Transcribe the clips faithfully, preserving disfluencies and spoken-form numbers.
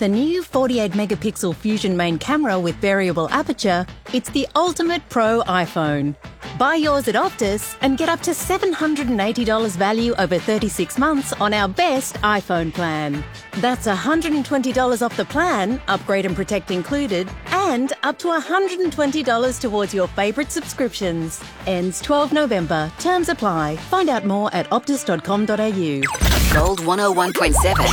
With a new forty-eight megapixel Fusion main camera with variable aperture, it's the ultimate pro iPhone. Buy yours at Optus and get up to seven hundred eighty dollars value over thirty-six months on our best iPhone plan. That's one hundred twenty dollars off the plan, upgrade and protect included, and up to one hundred twenty dollars towards your favourite subscriptions. Ends twelfth November. Terms apply. Find out more at optus dot com dot a u. Gold one oh one point seven.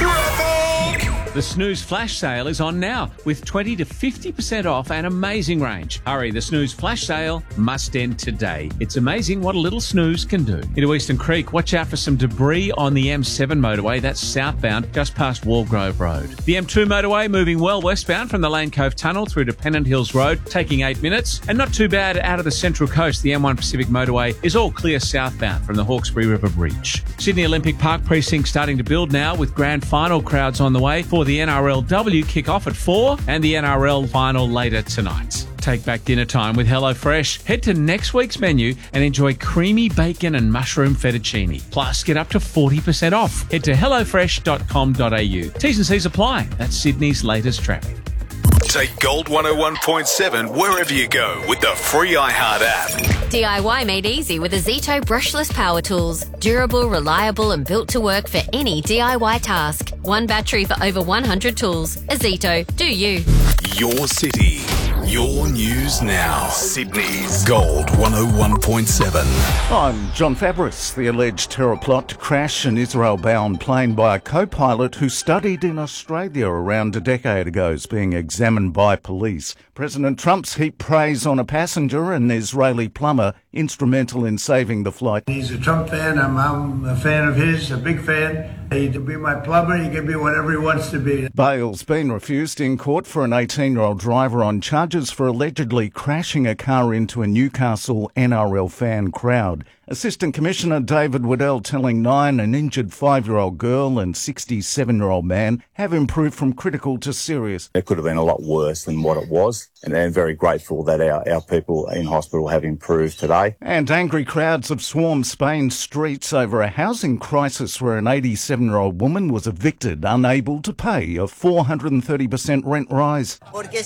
The Snooze Flash Sale is on now with twenty to fifty percent off an amazing range. Hurry, the Snooze Flash Sale must end today. It's amazing what a little snooze can do. Into Eastern Creek, watch out for some debris on the M seven motorway. That's southbound, just past Walgrove Road. The M two motorway moving well westbound from the Lane Cove Tunnel through to Pennant Hills Road, taking eight minutes. And not too bad out of the Central Coast. The M one Pacific motorway is all clear southbound from the Hawkesbury River Bridge. Sydney Olympic Park precinct starting to build now with grand final crowds on the way for the N R L W kick-off at four and the N R L final later tonight. Take back dinner time with HelloFresh. Head to next week's menu and enjoy creamy bacon and mushroom fettuccine. Plus, get up to forty percent off. Head to hello fresh dot com dot a u. T's and C's apply. That's Sydney's latest traffic. Take Gold one oh one point seven wherever you go with the free iHeart app. D I Y made easy with Azito brushless power tools. Durable, reliable and built to work for any D I Y task. One battery for over one hundred tools. Azito, do you. Your city, your news now. Sydney's Gold one oh one point seven. I'm John Fabris. The alleged terror plot to crash an Israel-bound plane by a co-pilot who studied in Australia around a decade ago is being examined by police. President Trump's heaped praise on a passenger, an Israeli plumber, instrumental in saving the flight. He's a Trump fan. I'm, I'm a fan of his, a big fan. He can be my plumber. He can be whatever he wants to be. Bail's been refused in court for an eighteen-year-old driver on charges for allegedly crashing a car into a Newcastle N R L fan crowd. Assistant Commissioner David Waddell telling Nine an injured five-year-old girl and sixty-seven-year-old man have improved from critical to serious. It could have been a lot worse than what it was, and I'm very grateful that our, our people in hospital have improved today. And angry crowds have swarmed Spain's streets over a housing crisis where an eighty-seven-year-old woman was evicted, unable to pay a four hundred thirty percent rent rise.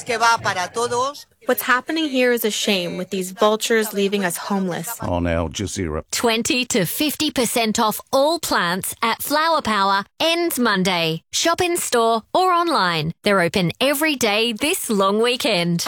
What's happening here is a shame, with these vultures leaving us homeless. On Al Jazeera. twenty to fifty percent off all plants at Flower Power ends Monday. Shop in store or online. They're open every day this long weekend.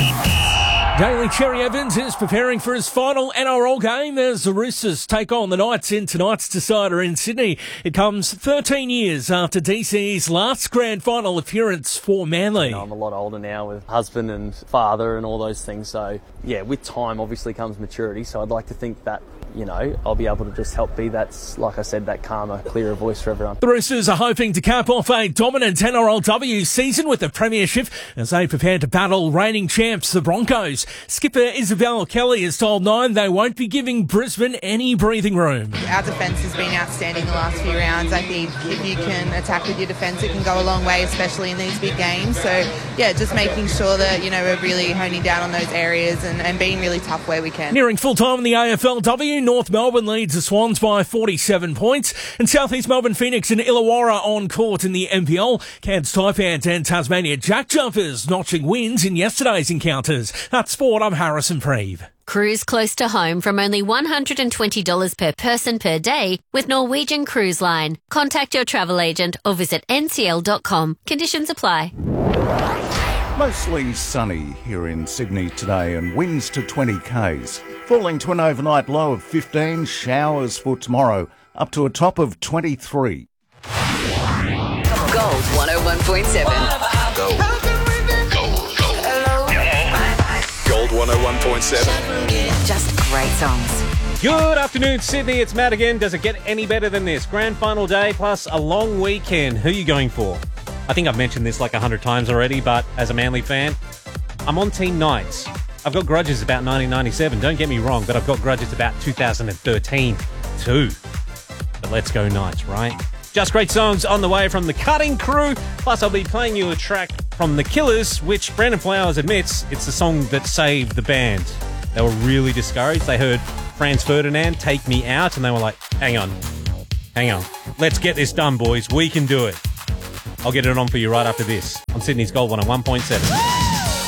Daly Cherry Evans is preparing for his final N R L game as the Roosters take on the Knights in tonight's decider in Sydney. It comes thirteen years after D C's last grand final appearance for Manly. You know, I'm a lot older now with husband and father and all those things. So, yeah, with time obviously comes maturity. So I'd like to think that, you know, I'll be able to just help be that, like I said, that calmer, clearer voice for everyone. The Roosters are hoping to cap off a dominant N R L W season with the premiership as they prepare to battle reigning champs, the Broncos. Skipper Isabel Kelly has told Nine they won't be giving Brisbane any breathing room. Our defence has been outstanding the last few rounds. I think if you can attack with your defence, it can go a long way, especially in these big games. So, yeah, just making sure that, you know, we're really honing down on those areas and, and being really tough where we can. Nearing full time in the A F L W, North Melbourne leads the Swans by forty-seven points, and South East Melbourne Phoenix and Illawarra on court in the N P L. Cairns Taipans and Tasmania Jack Jumpers notching wins in yesterday's encounters. That's sport. I'm Harrison Preeve. Cruise close to home from only one hundred twenty dollars per person per day with Norwegian Cruise Line. Contact your travel agent or visit n c l dot com. Conditions apply. Mostly sunny here in Sydney today and winds to twenty k's. Falling to an overnight low of fifteen, showers for tomorrow, up to a top of twenty-three. Gold one oh one point seven. Gold. Gold. Gold. Gold one oh one point seven. Just great songs. Good afternoon, Sydney. It's Matt again. Does it get any better than this? Grand final day plus a long weekend. Who are you going for? I think I've mentioned this like a hundred times already, but as a Manly fan, I'm on Team Knights. I've got grudges about nineteen ninety-seven, don't get me wrong, but I've got grudges about two thousand thirteen too. But let's go Knights, right? Just great songs on the way from the Cutting Crew. Plus, I'll be playing you a track from The Killers, which Brandon Flowers admits it's the song that saved the band. They were really discouraged. They heard Franz Ferdinand, Take Me Out, and they were like, hang on, hang on. Let's get this done, boys. We can do it. I'll get it on for you right after this on Sydney's Gold one oh one point seven.